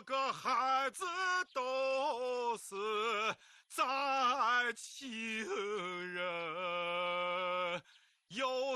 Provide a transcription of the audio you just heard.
个孩子都是在情人，有